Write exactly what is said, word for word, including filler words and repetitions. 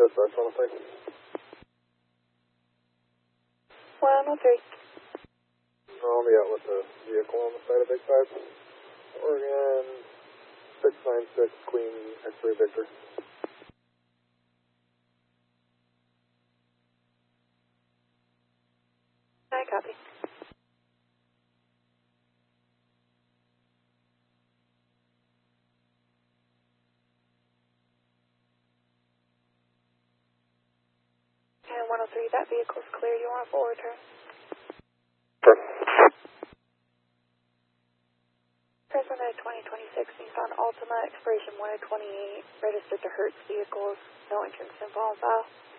dispatch on the thing. one oh three. I'll be out with the vehicle on the side of Big Five. Oregon six nine six Queen X-ray Victor. I copy. And one oh three, that vehicle's clear. You want a full return? Sure. Present at twenty twenty-six Nissan Altima, expiration one of twenty-eight, registered to Hertz vehicles, no entrance involved. File.